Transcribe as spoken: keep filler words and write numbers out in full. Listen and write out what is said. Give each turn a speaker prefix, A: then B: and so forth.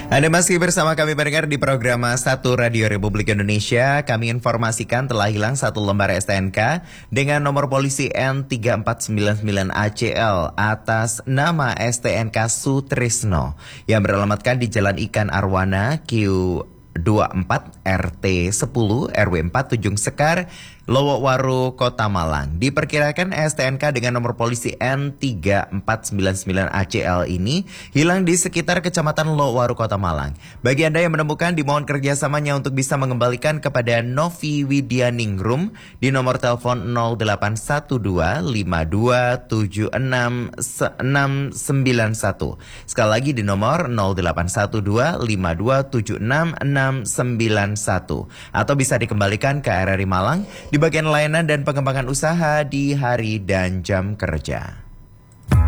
A: Anda masih bersama kami pendengar di program satu Radio Republik Indonesia. Kami informasikan telah hilang satu lembar S T N K dengan nomor polisi N tiga empat sembilan sembilan A C L atas nama S T N K Sutrisno yang beralamatkan di Jalan Ikan Arwana Q dua puluh empat R T sepuluh R W empat Tujung Sekar, Lowowaru, Kota Malang. Diperkirakan S T N K dengan nomor polisi N tiga empat sembilan sembilan A C L ini hilang di sekitar Kecamatan Lowowaru, Kota Malang. Bagi Anda yang menemukan, dimohon kerjasamanya untuk bisa mengembalikan kepada Novi Widianingrum di nomor telepon nol delapan satu dua lima dua tujuh enam enam sembilan satu. Sekali lagi di nomor nol delapan satu dua lima dua tujuh enam enam sembilan satu. Atau bisa dikembalikan ke R R I Malang di bagian layanan dan pengembangan usaha di hari dan jam kerja.